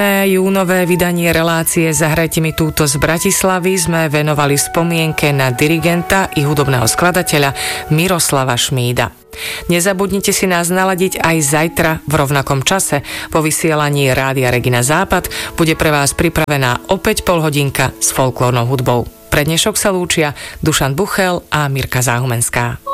Júnové vydanie relácie Zahrajte mi túto z Bratislavy sme venovali spomienke na dirigenta i hudobného skladateľa Miroslava Šmída. Nezabudnite si nás naladiť aj zajtra v rovnakom čase. Po vysielaní Rádia Regina Západ bude pre vás pripravená opäť polhodinka s folklórnou hudbou. Pre dnešok sa lúčia Dušan Buchel a Mirka Záhumenská.